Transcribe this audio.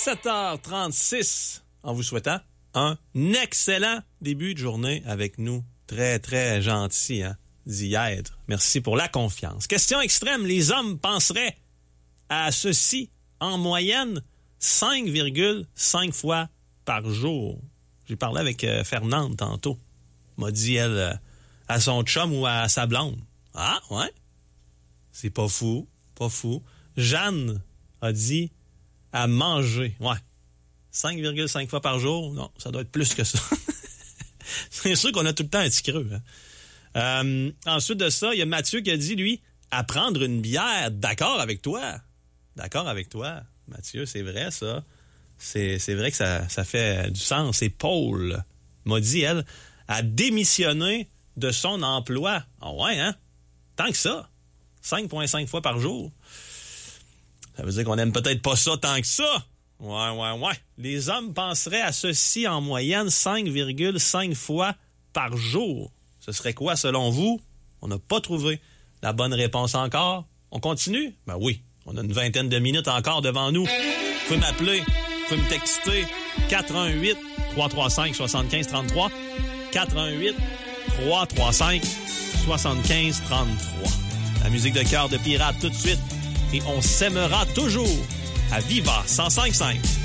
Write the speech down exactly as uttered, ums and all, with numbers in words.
sept heures trente-six, en vous souhaitant un excellent début de journée avec nous. Très, très gentil hein, d'y être. Merci pour la confiance. Question extrême, les hommes penseraient à ceci en moyenne cinq virgule cinq fois par jour. J'ai parlé avec euh, Fernande tantôt. M'a dit, elle, euh, à son chum ou à sa blonde. Ah, ouais. C'est pas fou, pas fou. Jeanne a dit à manger. Ouais. cinq virgule cinq fois par jour? Non, ça doit être plus que ça. C'est sûr qu'on a tout le temps un petit creux. Hein? Euh, ensuite de ça, il y a Mathieu qui a dit, lui, à prendre une bière. D'accord avec toi. D'accord avec toi. Mathieu, c'est vrai, ça. C'est, c'est vrai que ça, ça fait du sens. Et Paul m'a dit, elle, à démissionner de son emploi. Ah ouais, hein? Tant que ça. cinq virgule cinq fois par jour. Ça veut dire qu'on aime peut-être pas ça tant que ça. Ouais, ouais, ouais. Les hommes penseraient à ceci en moyenne cinq virgule cinq fois par jour. Ce serait quoi selon vous? On n'a pas trouvé la bonne réponse encore. On continue? Ben oui. On a une vingtaine de minutes encore devant nous. Vous pouvez m'appeler, vous pouvez me texter quatre un huit, trois trois cinq, sept cinq trois trois. quatre un huit, trois trois cinq, sept cinq trois trois. La musique de cœur de Pirate tout de suite. Et on s'aimera toujours à Viva cent cinq virgule cinq.